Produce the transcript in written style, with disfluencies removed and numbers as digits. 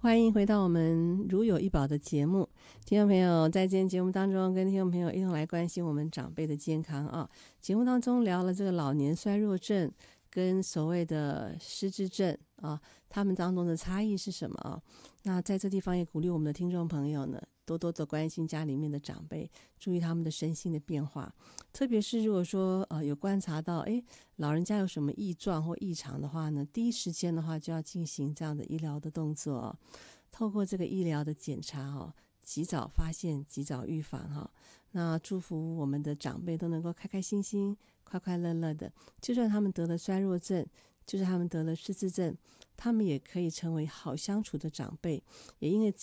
欢迎回到我们如有一宝的节目，听众朋友，在今天节目当中，跟听众朋友一同来关心我们长辈的健康啊。节目当中聊了这个老年衰弱症跟所谓的失智症啊，他们当中的差异是什么啊？那在这地方也鼓励我们的听众朋友呢，多多的关心家里面的长辈，注意他们的身心的变化，特别是如果说有观察到老人家有什么异状或异常的话呢，第一时间的话就要进行这样的医疗的动作哦，透过这个医疗的检查哦，及早发现及早预防哈。那祝福我们的长辈都能够开开心心快快乐乐的，就算他们得了衰弱症，就是他们得了失智症，他们也可以成为好相处的长辈，也因为